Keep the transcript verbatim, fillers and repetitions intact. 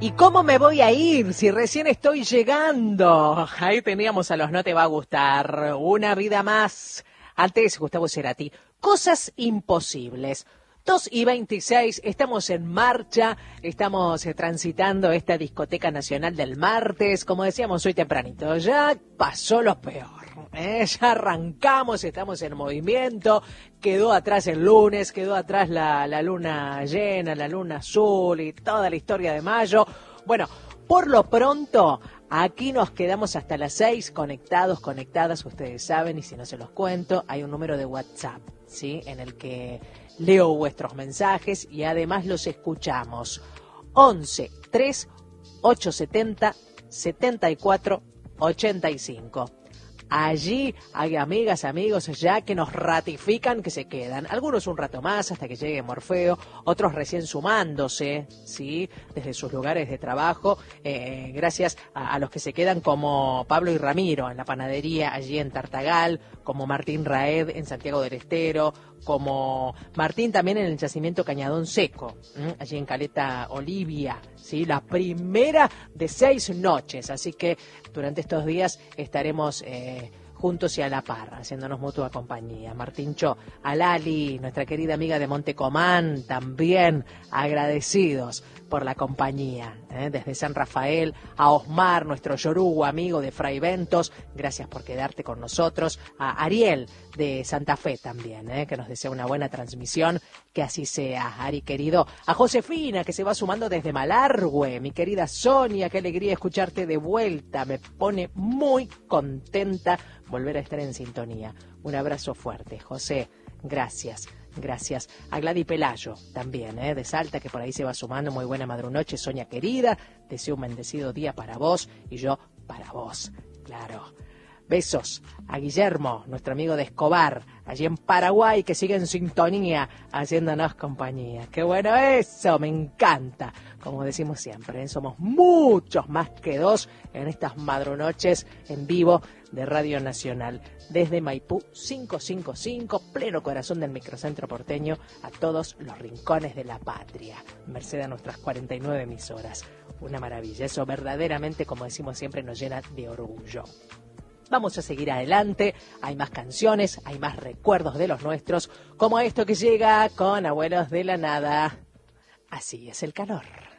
¿Y cómo me voy a ir si recién estoy llegando? Ahí teníamos a los No Te Va a Gustar. Una vida más. Antes, Gustavo Cerati. Cosas imposibles. dos y veintiséis, estamos en marcha, estamos eh, transitando esta discoteca nacional del martes, como decíamos hoy tempranito, ya pasó lo peor, ¿eh? Ya arrancamos, estamos en movimiento, quedó atrás el lunes, quedó atrás la, la luna llena, la luna azul y toda la historia de mayo. Bueno, por lo pronto, aquí nos quedamos hasta las seis, conectados, conectadas, ustedes saben, y si no se los cuento, hay un número de WhatsApp, ¿sí? En el que leo vuestros mensajes y además los escuchamos. once tres ocho setenta setenta y cuatro ochenta y cinco. Allí hay amigas, amigos ya que nos ratifican que se quedan. Algunos un rato más hasta que llegue Morfeo, otros recién sumándose, ¿sí? Desde sus lugares de trabajo, eh, gracias a, a los que se quedan como Pablo y Ramiro en la panadería allí en Tartagal, como Martín Raed en Santiago del Estero, como Martín también en el yacimiento Cañadón Seco, ¿eh? Allí en Caleta Olivia, ¿sí? La primera de seis noches, así que durante estos días estaremos eh, juntos y a la par, haciéndonos mutua compañía. Martín Cho, a Lali, nuestra querida amiga de Montecomán, también agradecidos por la compañía, ¿eh? Desde San Rafael, a Osmar, nuestro yorugo amigo de Fray Ventos, gracias por quedarte con nosotros, a Ariel de Santa Fe también, ¿eh? Que nos desea una buena transmisión, que así sea, Ari querido, a Josefina, que se va sumando desde Malargüe, mi querida Sonia, qué alegría escucharte de vuelta, me pone muy contenta volver a estar en sintonía. Un abrazo fuerte, José, gracias. Gracias a Gladys Pelayo también, ¿eh? De Salta, que por ahí se va sumando. Muy buena madrunoche, Sonia querida. Deseo un bendecido día para vos y yo para vos, claro. Besos a Guillermo, nuestro amigo de Escobar, allí en Paraguay, que sigue en sintonía, haciéndonos compañía. ¡Qué bueno eso! Me encanta. Como decimos siempre, ¿eh? Somos muchos más que dos en estas madrunoches en vivo de Radio Nacional. Desde Maipú quinientos cincuenta y cinco, pleno corazón del microcentro porteño, a todos los rincones de la patria. Merced a nuestras cuarenta y nueve emisoras. Una maravilla. Eso verdaderamente, como decimos siempre, nos llena de orgullo. Vamos a seguir adelante, hay más canciones, hay más recuerdos de los nuestros, como esto que llega con Abuelos de la Nada. Así es el calor.